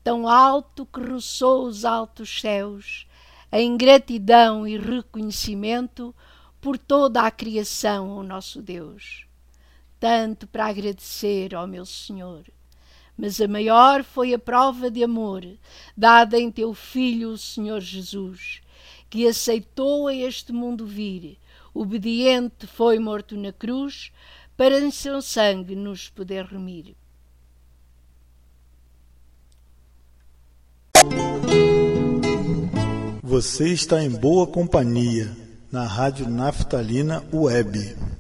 tão alto que roçou os altos céus, em gratidão e reconhecimento por toda a criação ao nosso Deus. Tanto para agradecer ao meu Senhor, mas a maior foi a prova de amor dada em teu Filho, o Senhor Jesus, que aceitou a este mundo vir, obediente foi morto na cruz, para em seu sangue nos poder remir. Você está em boa companhia, na Rádio Naftalina Web.